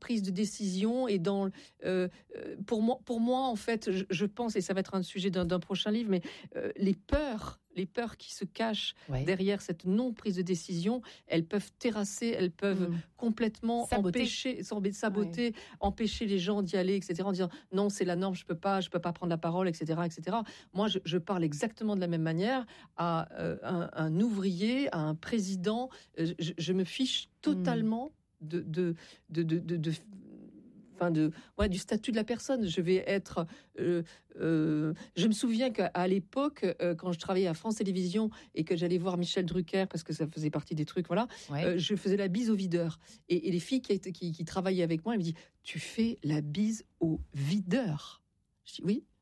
prise de décision et dans pour moi en fait, je pense, et ça va être un sujet d'un prochain livre, mais les peurs qui se cachent derrière cette non prise de décision, elles peuvent terrasser, elles peuvent complètement saboter, empêcher les gens d'y aller, etc. En disant non, c'est la norme, je peux pas prendre la parole, etc., etc. Moi, je parle exactement de la même manière à un ouvrier, à un président. Je me fiche totalement du statut de la personne. Je vais être. Je me souviens qu'à l'époque, quand je travaillais à France Télévisions et que j'allais voir Michel Drucker parce que ça faisait partie des trucs, je faisais la bise au videur. Et les filles qui travaillaient avec moi, elles me disent tu fais la bise au videur. Je dis oui.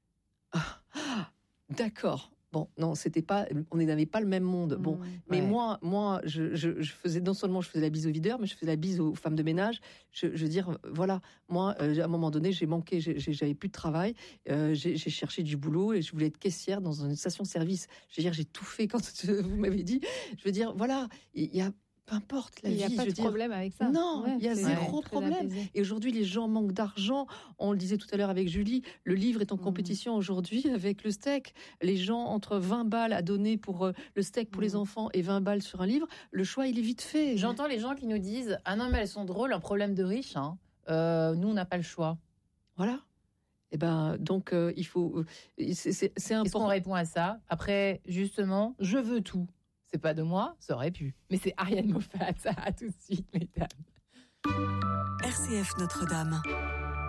D'accord. Bon, non, c'était pas, on n'avait pas le même monde. Bon, mais moi, je faisais, non seulement je faisais la bise au videur, mais je faisais la bise aux femmes de ménage. Je veux dire, voilà, moi, à un moment donné, j'ai manqué, j'avais plus de travail, j'ai cherché du boulot et je voulais être caissière dans une station-service. Je veux dire, j'ai tout fait quand vous m'avez dit. Je veux dire, voilà, il y a peu importe la vie. Il n'y a pas de problème avec ça. Non, il y a zéro problème. Et aujourd'hui, les gens manquent d'argent. On le disait tout à l'heure avec Julie, le livre est en compétition aujourd'hui avec le steak. Les gens, entre 20 balles à donner pour le steak pour les enfants et 20 balles sur un livre, le choix, il est vite fait. J'entends les gens qui nous disent « Ah non, mais elles sont drôles, un problème de riches. Hein. Nous, on n'a pas le choix. » Voilà. Et donc, il faut... C'est important. Est-ce qu'on répond à ça ? Après, justement, je veux tout. C'est pas de moi, ça aurait pu. Mais c'est Ariane Moffat. À tout de suite, mesdames. RCF Notre-Dame.